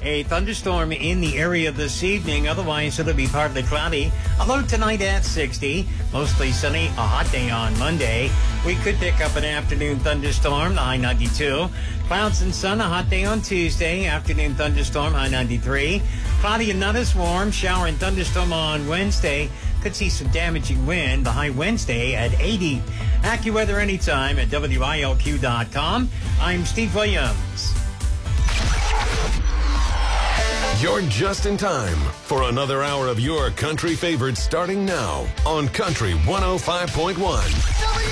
A thunderstorm in the area this evening. Otherwise, it'll be partly cloudy. A low tonight at 60. Mostly sunny. A hot day on Monday. We could pick up an afternoon thunderstorm. High 92. Clouds and sun. A hot day on Tuesday. Afternoon thunderstorm. High 93. Cloudy and not as warm. Shower and thunderstorm on Wednesday. Could see some damaging wind. The high Wednesday at 80. AccuWeather anytime at WILQ.com. I'm Steve Williams. You're just in time for another hour of your country favorites starting now on Country 105.1.